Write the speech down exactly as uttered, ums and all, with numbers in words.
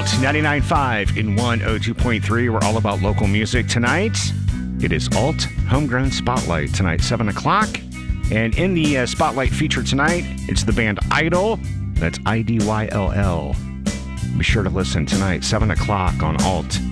Alt ninety-nine point five in one oh two point three. We're all about local music tonight. It is Alt Homegrown Spotlight tonight, seven o'clock. And in the uh, Spotlight feature tonight, it's the band Idol. That's I D Y L L. Be sure to listen tonight, seven o'clock on Alt